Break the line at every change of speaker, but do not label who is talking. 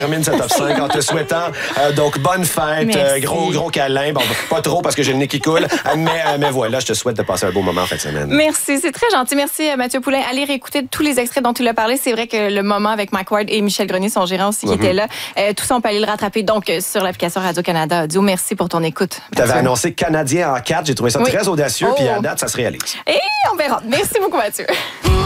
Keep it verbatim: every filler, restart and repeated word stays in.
termine ce top cinq en te souhaitant euh, donc bonne fête, euh, gros gros câlin, bon pas trop parce que j'ai le nez qui coule, mais euh, mais voilà, je te souhaite de passer un beau moment en fin de semaine.
Merci, c'est très gentil, merci Mathieu Poulin. Allez réécouter tous les extraits dont tu l'as parlé, c'est vrai que le moment avec Mike Ward et Michel Grenier, son gérant aussi, qui
mm-hmm.
était là, euh, tout ça on peut aller le rattraper donc sur l'application Radio-Canada Audio. Merci pour ton écoute.
Tu avais annoncé Canadien en quatre, j'ai trouvé ça
oui.
très audacieux,
oh.
puis à date ça se réalise.
Et on verra. Merci beaucoup Mathieu.